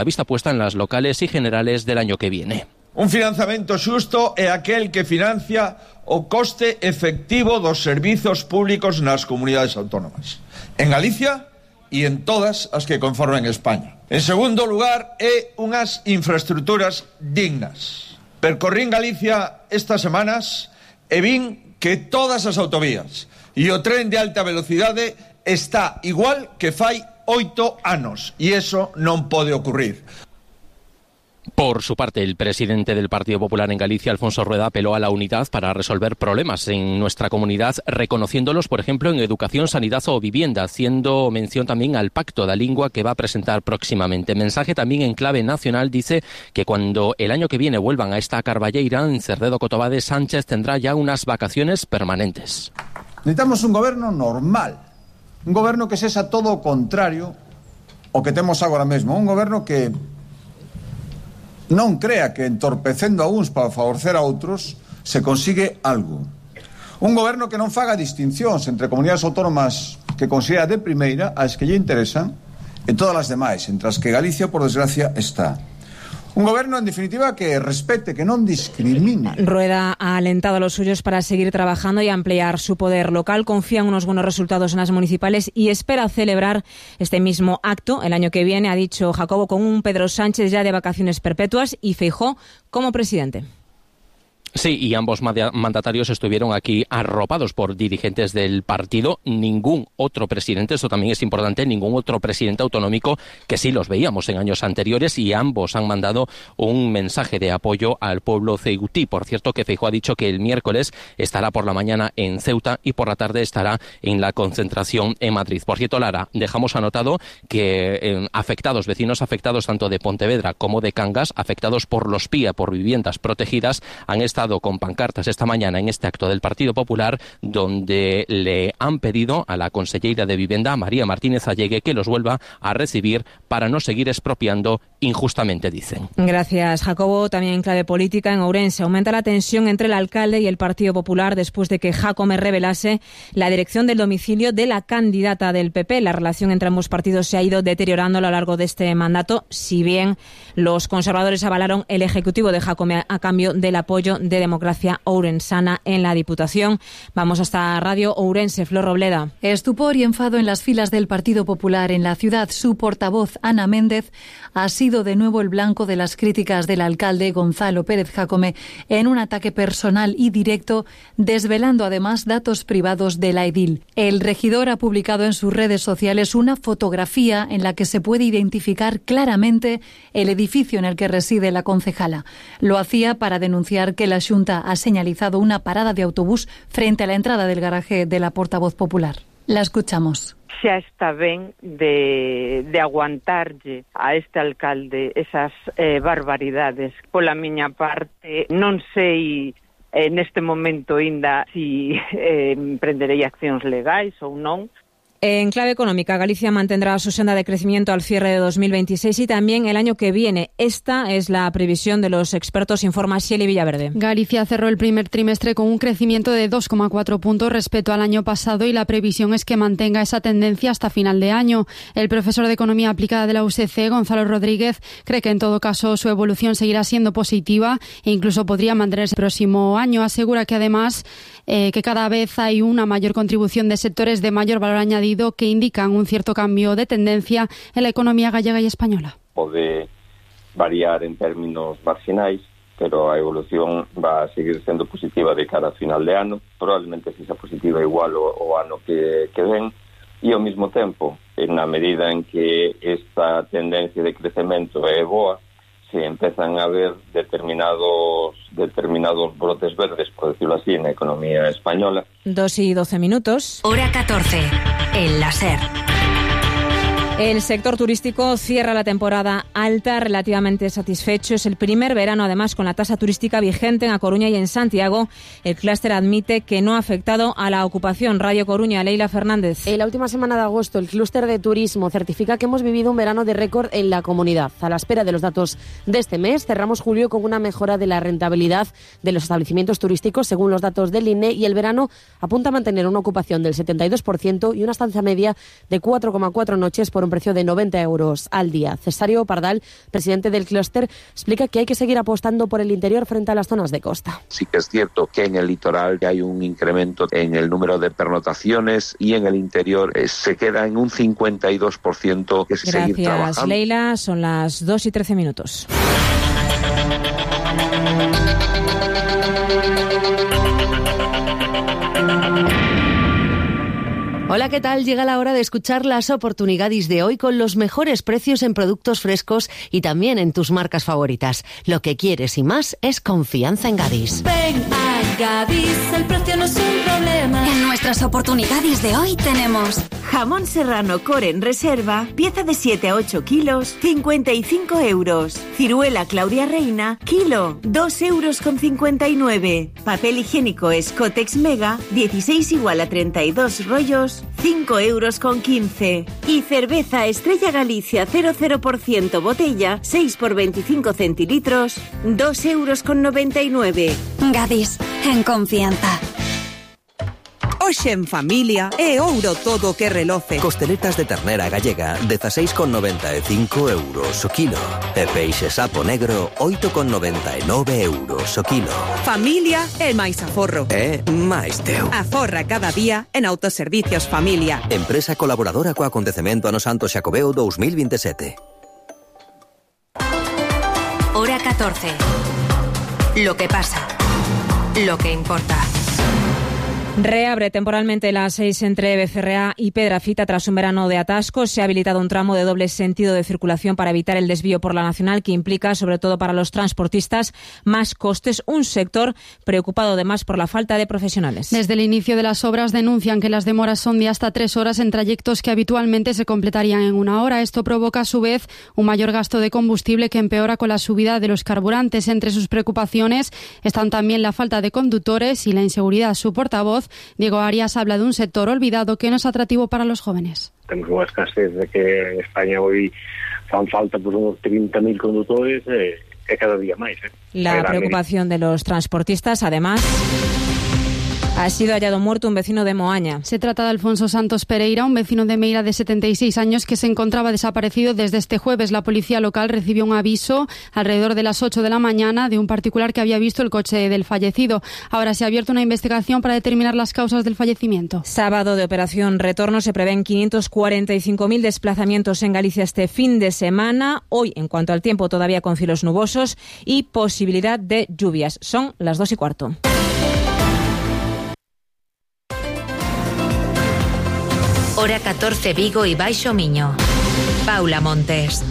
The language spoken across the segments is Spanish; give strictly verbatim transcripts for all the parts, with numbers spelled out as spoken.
La vista puesta en las locales y generales del año que viene. Un financiamento xusto é aquel que financia o coste efectivo dos servizos públicos nas comunidades autónomas, en Galicia e en todas as que conforman España. En segundo lugar, é unhas infraestructuras dignas. Percorrín Galicia estas semanas e vin que todas as autovías e o tren de alta velocidade está igual que fai oito anos, e iso non pode ocurrir. Por su parte, el presidente del Partido Popular en Galicia, Alfonso Rueda, apeló a la unidad para resolver problemas en nuestra comunidad, reconociéndolos, por ejemplo, en educación, sanidad o vivienda, haciendo mención también al Pacto da Lingua que va a presentar próximamente. Mensaje también en clave nacional, dice que cuando el año que viene vuelvan a esta Carballeira, en Cerredo Cotobade, Sánchez tendrá ya unas vacaciones permanentes. Necesitamos un goberno normal, un goberno que sexa todo o contrario o que temos agora mesmo, un goberno que non crea que entorpecendo a uns para favorecer a outros se consigue algo. Un goberno que non faga distincións entre comunidades autónomas que considera de primeira as que lle interesan e todas as demais, entre as que Galicia, por desgracia, está. Un goberno, en definitiva, que respete, que non discrimine. Rueda ha alentado a los suyos para seguir trabajando y ampliar su poder local. Confía en unos buenos resultados en las municipales y espera celebrar este mismo acto el año que viene, ha dicho Jacobo, con un Pedro Sánchez ya de vacaciones perpetuas y Feijóo como presidente. Sí, y ambos mandatarios estuvieron aquí arropados por dirigentes del partido. Ningún otro presidente, esto también es importante, ningún otro presidente autonómico, que sí los veíamos en años anteriores, y ambos han mandado un mensaje de apoyo al pueblo ceutí. Por cierto, que Feijóo ha dicho que el miércoles estará por la mañana en Ceuta y por la tarde estará en la concentración en Madrid. Por cierto, Lara, dejamos anotado que eh, afectados, vecinos afectados tanto de Pontevedra como de Cangas, afectados por los P I A, por viviendas protegidas, han estado con pancartas esta mañana en este acto del Partido Popular, donde le han pedido a la consellera de Vivienda, María Martínez Allegue, que los vuelva a recibir para no seguir expropiando injustamente, dicen. Gracias, Jacobo. También en clave política, en Ourense aumenta la tensión entre el alcalde y el Partido Popular después de que Jácome revelase la dirección del domicilio de la candidata del P P. La relación entre ambos partidos se ha ido deteriorando a lo largo de este mandato, si bien los conservadores avalaron el ejecutivo de Jácome a cambio del apoyo de Democracia Ourensana en la Diputación. Vamos hasta Radio Ourense, Flor Robleda. Estupor y enfado en las filas del Partido Popular en la ciudad. Su portavoz, Ana Méndez, ha sido de nuevo el blanco de las críticas del alcalde Gonzalo Pérez Jácome en un ataque personal y directo, desvelando además datos privados de la edil. El regidor ha publicado en sus redes sociales una fotografía en la que se puede identificar claramente el edificio en el que reside la concejala. Lo hacía para denunciar que la Xunta ha señalizado una parada de autobús frente a la entrada del garaje de la portavoz popular. La escuchamos. Xa está ben de, de aguantarlle a este alcalde esas eh, barbaridades. Pola miña parte, non sei eh, neste momento ainda si eh, emprenderei accións legais ou non. En clave económica, Galicia mantendrá su senda de crecimiento al cierre de dos mil veintiséis y también el año que viene. Esta es la previsión de los expertos, informa Xeli Villaverde. Galicia cerró el primer trimestre con un crecimiento de dos coma cuatro puntos respecto al año pasado y la previsión es que mantenga esa tendencia hasta final de año. El profesor de Economía Aplicada de la U S C, Gonzalo Rodríguez, cree que en todo caso su evolución seguirá siendo positiva e incluso podría mantenerse el próximo año. Asegura que además eh, que cada vez hay una mayor contribución de sectores de mayor valor añadido que indican un cierto cambio de tendencia en la economía gallega y española. Pode variar en términos marginais, pero a evolución va a seguir sendo positiva de cara a final de ano, probablemente sexa positiva igual o, o ano que, que ven, e ao mesmo tempo, na medida en que esta tendencia de crecemento é boa, se empezan a ver determinados determinados brotes verdes, por decirlo así, en la economía española. Dos y doce minutos. Hora catorce, el láser. El sector turístico cierra la temporada alta relativamente satisfecho. Es el primer verano, además, con la tasa turística vigente en A Coruña y en Santiago. El clúster admite que no ha afectado a la ocupación. Radio Coruña, Leila Fernández. En la última semana de agosto, el clúster de turismo certifica que hemos vivido un verano de récord en la comunidad. A la espera de los datos de este mes, cerramos julio con una mejora de la rentabilidad de los establecimientos turísticos, según los datos del I N E, y el verano apunta a mantener una ocupación del setenta y dos por ciento y una estancia media de cuatro coma cuatro noches por un un precio de noventa euros al día. Cesario Pardal, presidente del clúster, explica que hay que seguir apostando por el interior frente a las zonas de costa. Sí que es cierto que en el litoral hay un incremento en el número de pernotaciones y en el interior eh, se queda en un cincuenta y dos por ciento que es seguir trabajando. Gracias, Leila. Son las dos y trece minutos. Hola, ¿qué tal? Llega la hora de escuchar las oportunidades de hoy con los mejores precios en productos frescos y también en tus marcas favoritas. Lo que quieres y más es confianza en Gadis. Ven a Gadis, el precio no es un problema. En nuestras oportunidades de hoy tenemos jamón serrano core en reserva, pieza de siete a ocho kilos, cincuenta y cinco euros. Ciruela Claudia Reina, kilo, dos euros con cincuenta y nueve. Papel higiénico Scotex Mega, dieciséis igual a treinta y dos rollos, cinco euros con quince. Y cerveza Estrella Galicia cero cero por ciento botella, seis por veinticinco centilitros, dos euros con noventa y nueve. Gadis, en confianza. Hoxe en familia é ouro todo que reloce. Costeletas de ternera gallega, dezasseis con noventa e cinco euros o kilo. E peixe sapo negro, oito con noventa e nove euros o kilo. Familia é máis aforro. É máis teu. Aforra cada día en Autoservicios Familia. Empresa colaboradora co acontecemento Ano Santo Xacobeo dos mil veintisiete. Hora catorce. Lo que pasa. Lo que importa. Reabre temporalmente la A seis entre Becerrea y Pedrafita tras un verano de atascos. Se ha habilitado un tramo de doble sentido de circulación para evitar el desvío por la Nacional, que implica, sobre todo para los transportistas, más costes. Un sector preocupado además por la falta de profesionales. Desde el inicio de las obras denuncian que las demoras son de hasta tres horas en trayectos que habitualmente se completarían en una hora. Esto provoca a su vez un mayor gasto de combustible que empeora con la subida de los carburantes. Entre sus preocupaciones están también la falta de conductores y la inseguridad. Su portavoz, Diego Arias, habla de un sector olvidado que no es atractivo para los jóvenes. Temos unha escasez de que en España hoy fan falta por unos treinta mil conductores e eh, cada día máis. Eh. La preocupación de los transportistas, además, ha sido hallado muerto un vecino de Moaña. Se trata de Alfonso Santos Pereira, un vecino de Meira de setenta y seis años que se encontraba desaparecido desde este jueves. La policía local recibió un aviso alrededor de las ocho de la mañana de un particular que había visto el coche del fallecido. Ahora se ha abierto una investigación para determinar las causas del fallecimiento. Sábado de operación retorno. Se prevén quinientos cuarenta y cinco mil desplazamientos en Galicia este fin de semana. Hoy, en cuanto al tiempo, todavía con cielos nubosos y posibilidad de lluvias. Son las dos y cuarto. Hora catorce, Vigo y Baixo Miño. Paula Montes.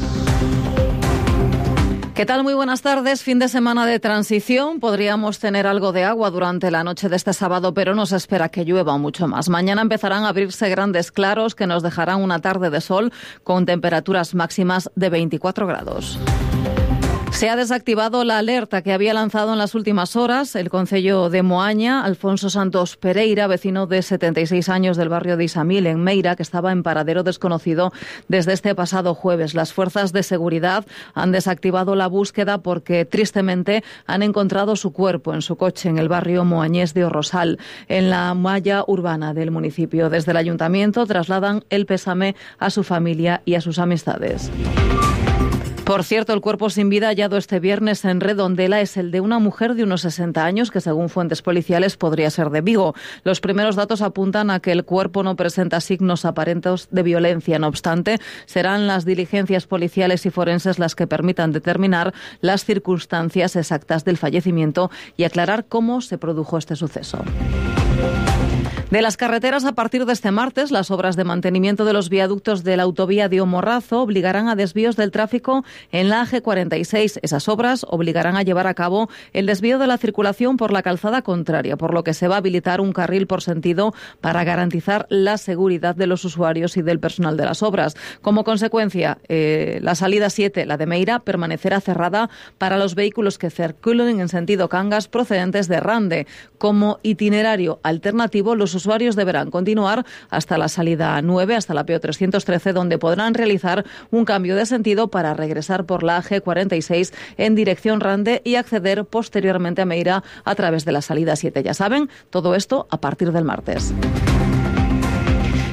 ¿Qué tal? Muy buenas tardes. Fin de semana de transición. Podríamos tener algo de agua durante la noche de este sábado, pero no se espera que llueva mucho más. Mañana empezarán a abrirse grandes claros que nos dejarán una tarde de sol con temperaturas máximas de veinticuatro grados. Se ha desactivado la alerta que había lanzado en las últimas horas el concello de Moaña. Alfonso Santos Pereira, vecino de setenta y seis años del barrio de Isamil, en Meira, que estaba en paradero desconocido desde este pasado jueves. Las fuerzas de seguridad han desactivado la búsqueda porque, tristemente, han encontrado su cuerpo en su coche en el barrio moañés de Orrosal, en la malla urbana del municipio. Desde el ayuntamiento trasladan el pésame a su familia y a sus amistades. Por cierto, el cuerpo sin vida hallado este viernes en Redondela es el de una mujer de unos sesenta años que, según fuentes policiales, podría ser de Vigo. Los primeros datos apuntan a que el cuerpo no presenta signos aparentes de violencia. No obstante, serán las diligencias policiales y forenses las que permitan determinar las circunstancias exactas del fallecimiento y aclarar cómo se produjo este suceso. De las carreteras, a partir de este martes, las obras de mantenimiento de los viaductos de la autovía de Omorrazo obligarán a desvíos del tráfico en la A G cuarenta y seis. Esas obras obligarán a llevar a cabo el desvío de la circulación por la calzada contraria, por lo que se va a habilitar un carril por sentido para garantizar la seguridad de los usuarios y del personal de las obras. Como consecuencia, eh, la salida siete, la de Meira, permanecerá cerrada para los vehículos que circulen en sentido Cangas procedentes de Rande. Como itinerario alternativo, los usuarios deberán continuar hasta la salida nueve, hasta la P O trescientos trece, donde podrán realizar un cambio de sentido para regresar por la A G cuarenta y seis en dirección Rande y acceder posteriormente a Meira a través de la salida siete. Ya saben, todo esto a partir del martes.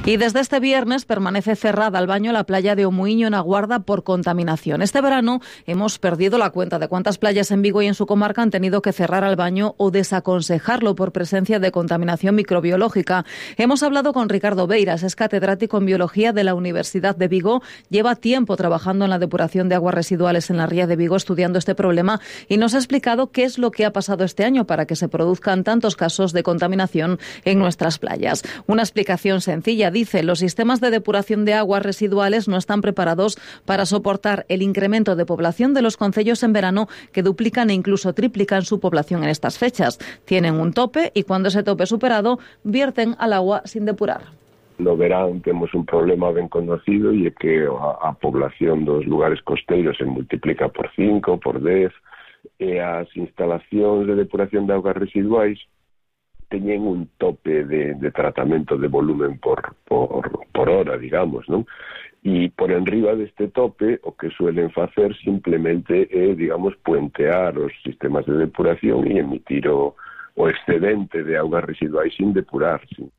Y desde este viernes permanece cerrada al baño la playa de Omuiño en Aguarda por contaminación. Este verano hemos perdido la cuenta de cuántas playas en Vigo y en su comarca han tenido que cerrar al baño o desaconsejarlo por presencia de contaminación microbiológica. Hemos hablado con Ricardo Beiras, es catedrático en biología de la Universidad de Vigo. Lleva tiempo trabajando en la depuración de aguas residuales en la ría de Vigo, estudiando este problema, y nos ha explicado qué es lo que ha pasado este año para que se produzcan tantos casos de contaminación en nuestras playas. Una explicación sencilla. Dice, los sistemas de depuración de aguas residuales no están preparados para soportar el incremento de población de los concellos en verano, que duplican e incluso triplican su población en estas fechas. Tienen un tope y cuando ese tope es superado, vierten al agua sin depurar. No verán, temos un problema ben conocido e é que a, a población dos lugares costeiros se multiplica por cinco, por dez, e as instalacións de depuración de augas residuais teñen un tope de, de tratamento de volumen por, por, por hora, digamos, non? E por enriba deste tope, o que suelen facer simplemente é, digamos, puentear os sistemas de depuración e emitir o, o excedente de augas residuais sin depurar, sin.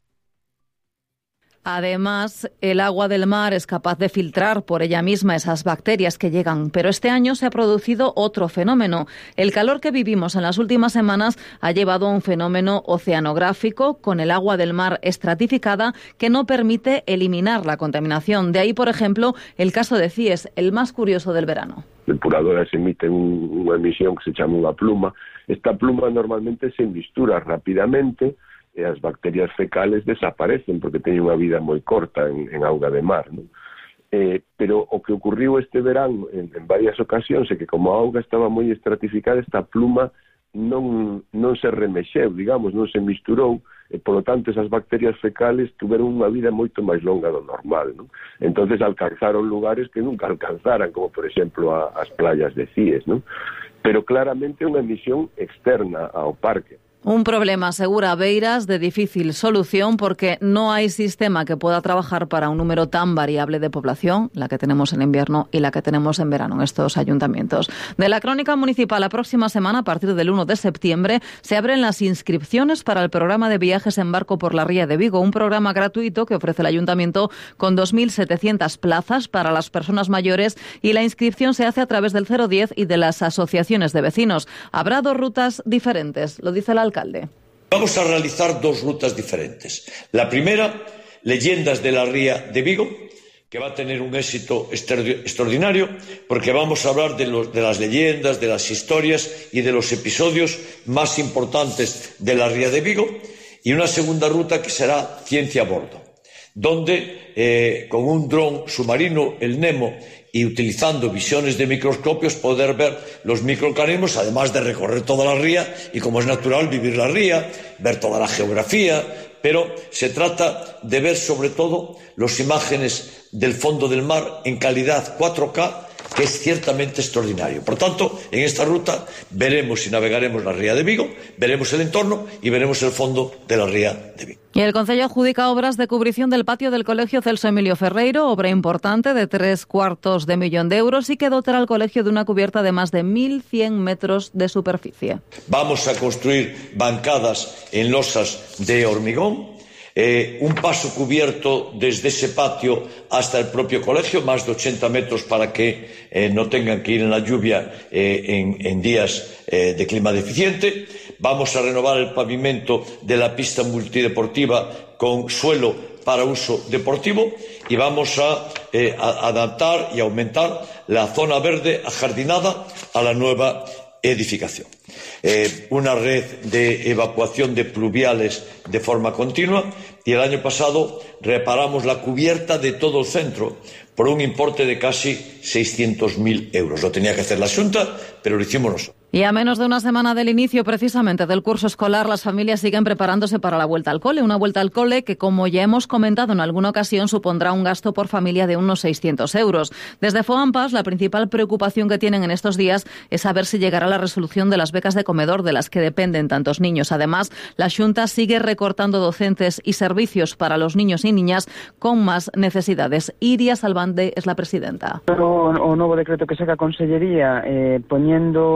Además, el agua del mar es capaz de filtrar por ella misma esas bacterias que llegan. Pero este año se ha producido otro fenómeno. El calor que vivimos en las últimas semanas ha llevado a un fenómeno oceanográfico con el agua del mar estratificada que no permite eliminar la contaminación. De ahí, por ejemplo, el caso de Cies, el más curioso del verano. Depuradoras emiten unha emisión que se chama unha pluma. Esta pluma normalmente se mistura rapidamente e as bacterias fecales desaparecen porque teñen unha vida moi corta en, en auga de mar, non? Eh, pero o que ocurriu este verán en, en varias ocasións é que como a auga estaba moi estratificada, esta pluma non, non se remexeu, digamos, non se misturou, e polo tanto esas bacterias fecales tuveron unha vida moito máis longa do normal, non? Entonces alcanzaron lugares que nunca alcanzaran, como por exemplo a, as playas de Cies, non? Pero claramente unha emisión externa ao parque. Un problema, asegura Beiras, de difícil solución porque no hay sistema que pueda trabajar para un número tan variable de población, la que tenemos en invierno y la que tenemos en verano en estos ayuntamientos. De la Crónica Municipal, la próxima semana, a partir del uno de septiembre, se abren las inscripciones para el programa de viajes en barco por la Ría de Vigo, un programa gratuito que ofrece el ayuntamiento con dos mil setecientas plazas para las personas mayores, y la inscripción se hace a través del cero diez y de las asociaciones de vecinos. Habrá dos rutas diferentes, lo dice el alcalde. Vamos a realizar dos rutas diferentes. La primera, Leyendas de la Ría de Vigo, que va a tener un éxito extraordinario porque vamos a hablar de, los, de las leyendas, de las historias y de los episodios más importantes de la Ría de Vigo, y una segunda ruta que será Ciencia a Bordo, donde eh, con un dron submarino, el Nemo, y utilizando visiones de microscopios poder ver los microorganismos, además de recorrer toda la ría y, como es natural, vivir la ría, ver toda la geografía, pero se trata de ver sobre todo las imágenes del fondo del mar en calidad cuatro K, que es ciertamente extraordinario. Por tanto, en esta ruta veremos y navegaremos la Ría de Vigo, veremos el entorno y veremos el fondo de la Ría de Vigo. Y el Concello adjudica obras de cubrición del patio del Colegio Celso Emilio Ferreiro, obra importante de tres cuartos de millón de euros y que dotará al colegio de una cubierta de más de mil cien metros de superficie. Vamos a construir bancadas en losas de hormigón, Eh, un paso cubierto desde ese patio hasta el propio colegio, más de ochenta metros para que eh, no tengan que ir en la lluvia eh, en, en días eh, de clima deficiente. Vamos a renovar el pavimento de la pista multideportiva con suelo para uso deportivo y vamos a, eh, a adaptar y aumentar la zona verde ajardinada a la nueva edificación. Eh, una red de evacuación de pluviales de forma continua, y el año pasado reparamos la cubierta de todo el centro por un importe de casi seiscientos mil euros. Lo tenía que hacer la Xunta, pero lo hicimos nosotros. Y a menos de una semana del inicio precisamente del curso escolar, las familias siguen preparándose para la vuelta al cole. Una vuelta al cole que, como ya hemos comentado en alguna ocasión, supondrá un gasto por familia de unos seiscientos euros. Desde FOAMPAS, la principal preocupación que tienen en estos días es saber si llegará la resolución de las becas de comedor de las que dependen tantos niños. Además, la Xunta sigue recortando docentes y servicios para los niños y niñas con más necesidades. Iria Salvande es la presidenta. O, o novo decreto que saca a Consellería eh, poñendo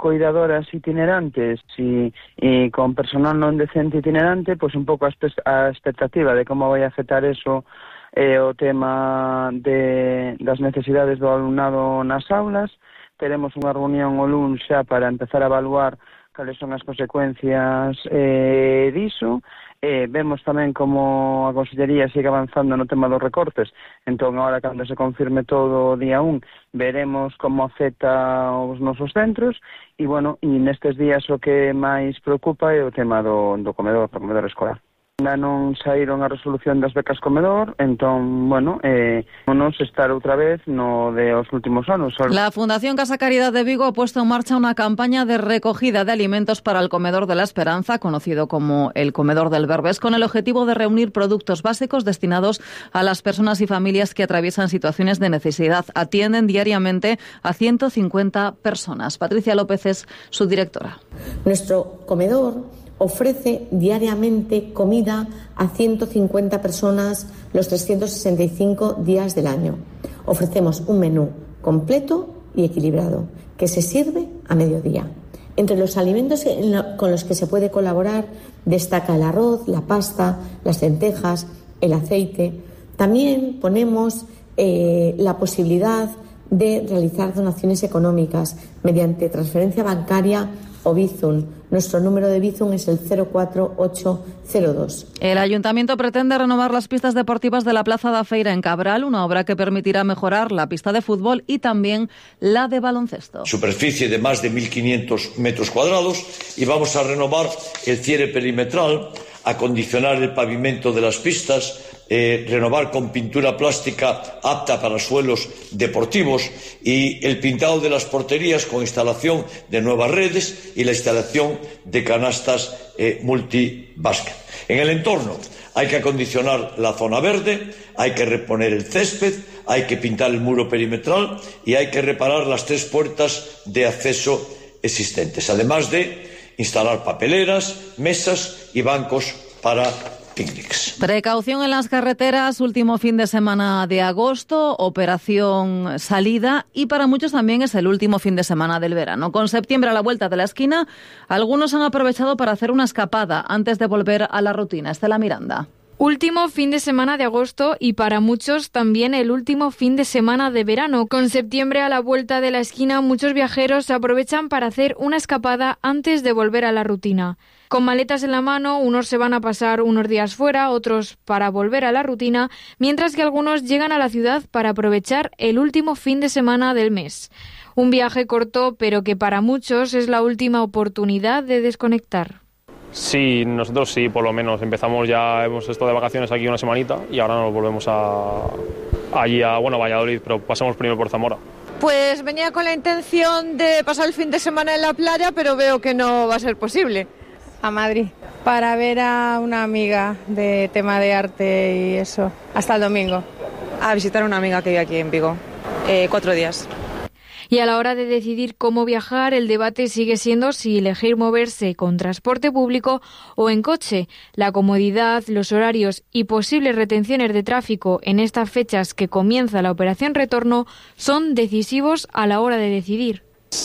coidadoras itinerantes e, e con personal non decente itinerante, pois un pouco a, a expectativa de como vai afectar eso eh, o tema de, das necesidades do alumnado nas aulas. Teremos unha reunión o luns xa para empezar a evaluar cales son as consecuencias eh, diso. Eh, vemos tamén como a Consellería sigue avanzando no tema dos recortes, entón agora cando se confirme todo o día un veremos como afecta os nosos centros e, bueno, e nestes días o que máis preocupa é o tema do, do comedor, do comedor escolar. Ainda non saíron a resolución das becas comedor, entón, bueno, eh, non estar outra vez no de os últimos anos. La Fundación Casa Caridad de Vigo ha puesto en marcha una campaña de recogida de alimentos para el Comedor de la Esperanza, conocido como el Comedor del Berbés, con el objetivo de reunir productos básicos destinados a las personas y familias que atraviesan situaciones de necesidad. Atienden diariamente a ciento cincuenta personas. Patricia López es su directora. Nuestro comedor ofrece diariamente comida a ciento cincuenta personas los trescientos sesenta y cinco días del año. Ofrecemos un menú completo y equilibrado que se sirve a mediodía. Entre los alimentos con los que se puede colaborar destaca el arroz, la pasta, las lentejas, el aceite. También ponemos eh, la posibilidad de realizar donaciones económicas mediante transferencia bancaria o Bizum. Nuestro número de Bizum es el cero cuatro ocho cero dos. El Ayuntamiento pretende renovar las pistas deportivas de la Plaza da Feira en Cabral, una obra que permitirá mejorar la pista de fútbol y también la de baloncesto. Superficie de más de mil quinientos metros cuadrados y vamos a renovar el cierre perimetral, acondicionar el pavimento de las pistas, eh, renovar con pintura plástica apta para suelos deportivos y el pintado de las porterías con instalación de nuevas redes y la instalación de canastas eh, multibásquet. En el entorno hay que acondicionar la zona verde, hay que reponer el césped, hay que pintar el muro perimetral y hay que reparar las tres puertas de acceso existentes, además de instalar papeleras, mesas y bancos para picnics. Precaución en las carreteras, último fin de semana de agosto, operación salida y para muchos también es el último fin de semana del verano. Con septiembre a la vuelta de la esquina, algunos han aprovechado para hacer una escapada antes de volver a la rutina. Estela Miranda. Último fin de semana de agosto y para muchos también el último fin de semana de verano. Con septiembre a la vuelta de la esquina, muchos viajeros aprovechan para hacer una escapada antes de volver a la rutina. Con maletas en la mano, unos se van a pasar unos días fuera, otros para volver a la rutina, mientras que algunos llegan a la ciudad para aprovechar el último fin de semana del mes. Un viaje corto, pero que para muchos es la última oportunidad de desconectar. Sí, nosotros sí, por lo menos. Empezamos ya, hemos estado de vacaciones aquí una semanita y ahora nos volvemos a allí a, bueno, Valladolid, pero pasamos primero por Zamora. Pues venía con la intención de pasar el fin de semana en la playa, pero veo que no va a ser posible. A Madrid, para ver a una amiga de tema de arte y eso, hasta el domingo. A visitar a una amiga que vive aquí en Vigo, eh, cuatro días. Y a la hora de decidir cómo viajar, el debate sigue siendo si elegir moverse con transporte público o en coche. La comodidad, los horarios y posibles retenciones de tráfico en estas fechas que comienza la operación retorno son decisivos a la hora de decidir.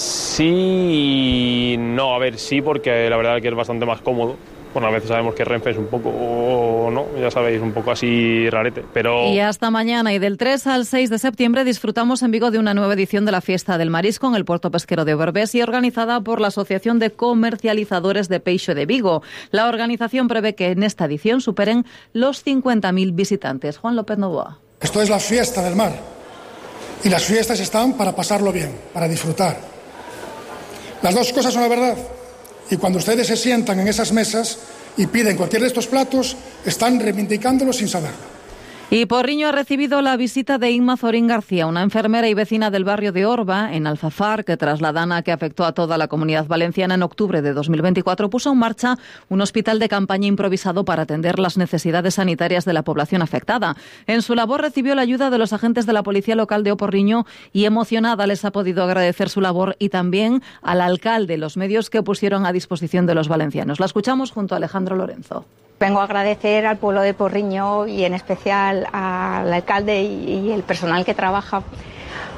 Sí y no, a ver, sí, porque la verdad es que es bastante más cómodo. Bueno, a veces sabemos que Renfe es un poco, no, ya sabéis, un poco así rarete, pero... Y hasta mañana, y del tres al seis de septiembre disfrutamos en Vigo de una nueva edición de la Fiesta del Marisco en el Puerto Pesquero de Berbés y organizada por la Asociación de Comercializadores de Peixe de Vigo. La organización prevé que en esta edición superen los cincuenta mil visitantes. Juan López Novoa. Esto es la fiesta del mar y las fiestas están para pasarlo bien, para disfrutar. Las dos cosas son la verdad. Y cuando ustedes se sientan en esas mesas y piden cualquiera de estos platos, están reivindicándolo sin saberlo. Y Porriño ha recibido la visita de Inma Zorín García, una enfermera y vecina del barrio de Orba, en Alfafar, que tras la dana que afectó a toda la comunidad valenciana en octubre de dos mil veinticuatro puso en marcha un hospital de campaña improvisado para atender las necesidades sanitarias de la población afectada. En su labor recibió la ayuda de los agentes de la Policía Local de Oporriño y emocionada les ha podido agradecer su labor y también al alcalde, los medios que pusieron a disposición de los valencianos. La escuchamos junto a Alejandro Lorenzo. Vengo a agradecer al pueblo de Porriño y en especial al alcalde y el personal que trabaja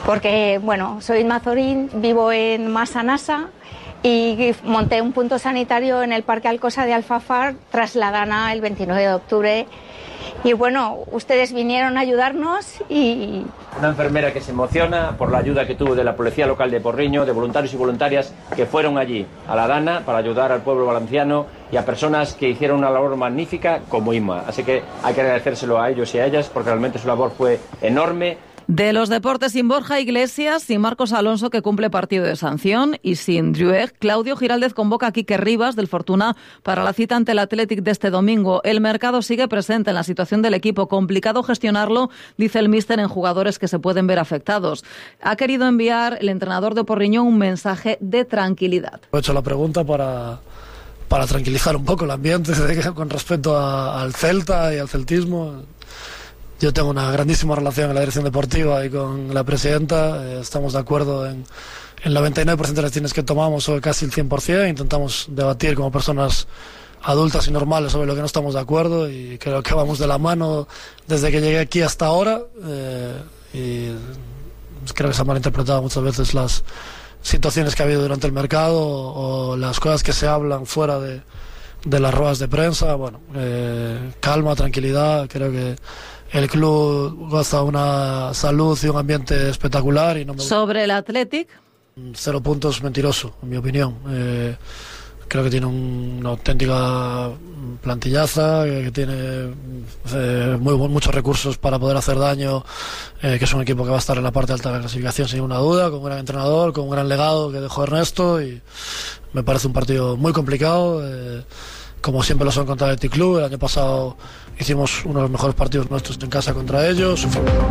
porque, bueno, soy mazorín, vivo en Massanassa y monté un punto sanitario en el Parque Alcosa de Alfafar tras la Dana el veintinueve de octubre. Y bueno, ustedes vinieron a ayudarnos y... Una enfermera que se emociona por la ayuda que tuvo de la Policía Local de Porriño, de voluntarios y voluntarias que fueron allí, a la Dana, para ayudar al pueblo valenciano y a personas que hicieron una labor magnífica como Inma. Así que hay que agradecérselo a ellos y a ellas porque realmente su labor fue enorme. De los deportes, sin Borja Iglesias, sin Marcos Alonso, que cumple partido de sanción, y sin Drueg, Claudio Giraldez convoca a Quique Rivas, del Fortuna, para la cita ante el Athletic de este domingo. El mercado sigue presente en la situación del equipo. Complicado gestionarlo, dice el míster, en jugadores que se pueden ver afectados. Ha querido enviar el entrenador de Porriño un mensaje de tranquilidad. He hecho la pregunta para, para tranquilizar un poco el ambiente con respecto a, al Celta y al celtismo. Yo tengo una grandísima relación en la dirección deportiva y con la presidenta. Eh, estamos de acuerdo en el noventa y nueve por ciento de las decisiones que tomamos, o casi el cien por ciento. Intentamos debatir como personas adultas y normales sobre lo que no estamos de acuerdo, y creo que vamos de la mano desde que llegué aquí hasta ahora. Eh, y creo que se han malinterpretado muchas veces las situaciones que ha habido durante el mercado o, o las cosas que se hablan fuera de, de las ruedas de prensa. Bueno, eh, calma, tranquilidad. Creo que el club goza de una salud y un ambiente espectacular. Y no me... Sobre el Athletic, cero puntos mentiroso, en mi opinión. Eh, creo que tiene un, una auténtica plantillaza, que, que tiene eh, muy, muchos recursos para poder hacer daño, eh, que es un equipo que va a estar en la parte alta de la clasificación sin ninguna duda, con un gran entrenador, con un gran legado que dejó Ernesto, y me parece un partido muy complicado. Eh, como siempre lo son contra el Athletic Club. El año pasado hicimos uno de los mejores partidos nuestros en casa contra ellos.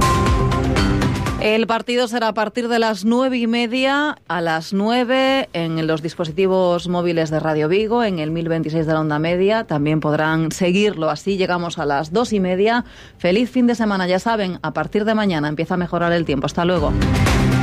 El partido será a partir de las nueve y media, a las nueve en los dispositivos móviles de Radio Vigo, en el mil veintiséis de la onda media. También podrán seguirlo así. Llegamos a las dos y media. Feliz fin de semana. Ya saben, a partir de mañana empieza a mejorar el tiempo. Hasta luego.